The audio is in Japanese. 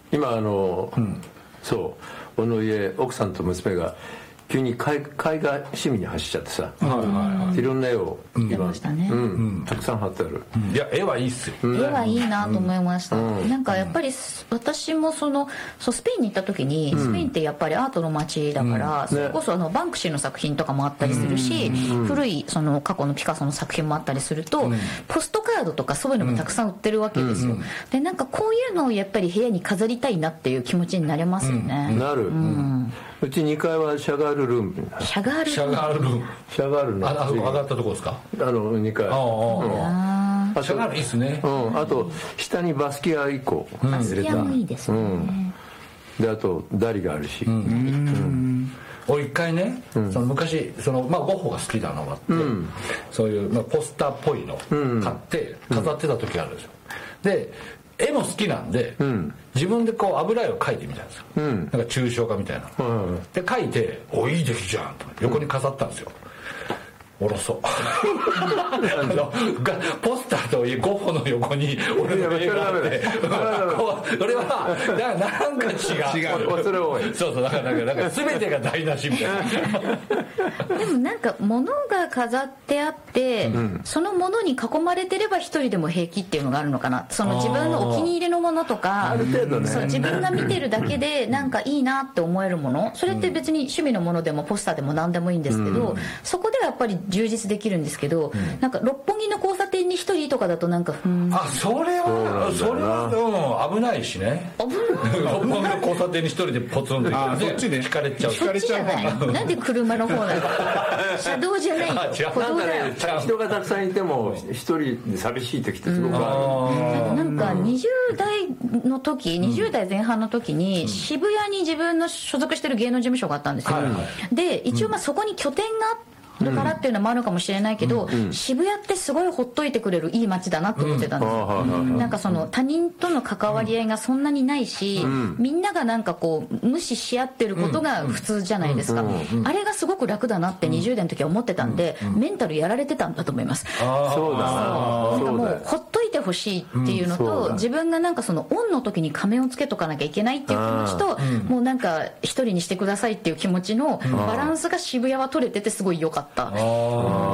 今そう、この家奥さんと娘が急に絵画趣味に走っちゃってさ、いろんな絵を今、たくさん貼ってある。 いや、絵はいいっすよ。 絵はいいなと思いました。なんかやっぱり私もスペインに行った時に、スペインってやっぱりアートの街だから、それこそバンクシーの作品とかもあったりするし、古い過去のピカソの作品もあったりすると、ポストカードとかそういうのもたくさん売ってるわけですよ。で、なんかこういうのをやっぱり部屋に飾りたいなっていう気持ちになれますよね。 なる。うち2階はシャガールルーム。 シャガールルーム。 シャガールの上がったとこですか ？2階。 シャガールいいっすね。 あと下にバスキア1個入れた。 バスキアもいいですね。 で、あとダリがあるし。 俺一回ね、昔ゴッホが好きなのがあって、そういうポスターっぽいの買って飾ってた時があるんですよ。で絵も好きなんで、自分でこう油絵を描いてみたんですよ、なんか抽象画みたいな、で描いて「おいい出来じゃん」と横に飾ったんですよ。おろそうポスターとゴッホの横に俺の絵があって俺はなんか違うそれ多い。 そうだから全てが台無しみたいな。 でもなんか物が飾ってあって、その物に囲まれてれば一人でも平気っていうのがあるのかな。その自分のお気に入りのものとか、 ある程度ね、 そう自分が見てるだけでなんかいいなって思えるもの、それって別に趣味のものでもポスターでも何でもいいんですけど、そこではやっぱり充実できるんですけど、なんか六本木の交差点に一人とかだとなんかそれは危ないしね。六本木の交差点に一人でポツンとそっちで引かれちゃう。 そっちじゃない。なんで車の方なの？車道じゃないよ。歩道だよ。 人がたくさんいても一人で寂しい時ってすごくある。 なんか20代前半の時に渋谷に自分の所属してる芸能事務所があったんですよ。で一応そこに拠点があってだからっていうのもあるかもしれないけど、渋谷ってすごいほっといてくれるいい街だなって思ってたんですよ。なんか他人との関わり合いがそんなにないし、みんながなんかこう無視し合ってることが普通じゃないですか。あれがすごく楽だなって20代の時は思ってたんで、メンタルやられてたんだと思います。 そうだ。 なんかもうほっといてほしいっていうのと、自分がなんかオンの時に仮面をつけとかなきゃいけないっていう気持ちと、もうなんか一人にしてくださいっていう気持ちのバランスが渋谷は取れててすごい良かった。